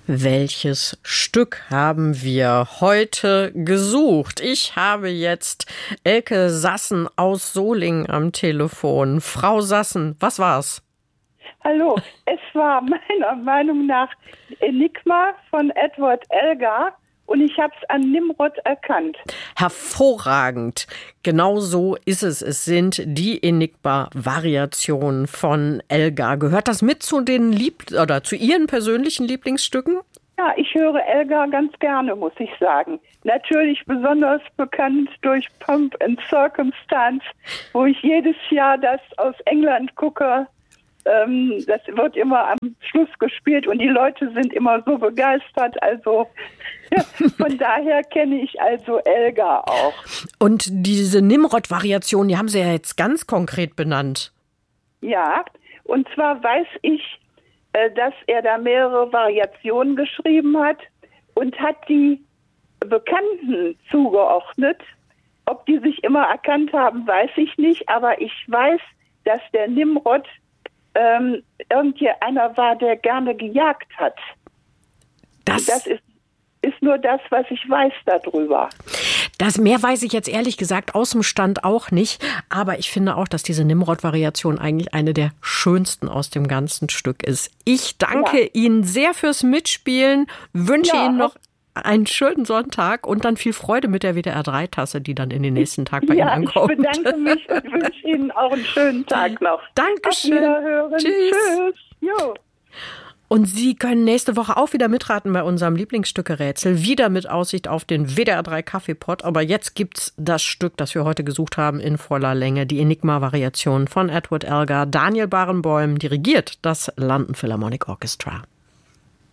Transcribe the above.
Welches Stück haben wir heute gesucht? Ich habe jetzt Elke Sassen aus Solingen am Telefon. Frau Sassen, was war's? Hallo, es war meiner Meinung nach Enigma von Edward Elgar und ich habe es an Nimrod erkannt. Hervorragend. Genau so ist es. Es sind die Enigma-Variationen von Elgar. Gehört das mit zu den zu Ihren persönlichen Lieblingsstücken? Ja, ich höre Elgar ganz gerne, muss ich sagen. Natürlich besonders bekannt durch Pomp and Circumstance, wo ich jedes Jahr das aus England gucke. Das wird immer am Schluss gespielt und die Leute sind immer so begeistert. Also von daher kenne ich also Elgar auch. Und diese Nimrod-Variation, die haben Sie ja jetzt ganz konkret benannt. Ja, und zwar weiß ich, dass er da mehrere Variationen geschrieben hat und hat die Bekannten zugeordnet. Ob die sich immer erkannt haben, weiß ich nicht, aber ich weiß, dass der Nimrod irgendeiner war, der gerne gejagt hat. Das ist nur das, was ich weiß darüber. Das mehr weiß ich jetzt ehrlich gesagt aus dem Stand auch nicht. Aber ich finde auch, dass diese Nimrod-Variation eigentlich eine der schönsten aus dem ganzen Stück ist. Ich danke Ihnen sehr fürs Mitspielen, wünsche Ihnen noch einen schönen Sonntag und dann viel Freude mit der WDR-3-Tasse, die dann in den nächsten Tag bei Ihnen ankommt. Ich bedanke mich und wünsche Ihnen auch einen schönen Tag noch. Dankeschön. Auf Wiederhören. Tschüss. Jo. Und Sie können nächste Woche auch wieder mitraten bei unserem Lieblingsstücke-Rätsel. Wieder mit Aussicht auf den WDR3 Kaffeepott. Aber jetzt gibt's das Stück, das wir heute gesucht haben, in voller Länge. Die Enigma-Variation von Edward Elgar. Daniel Barenboim dirigiert das London Philharmonic Orchestra.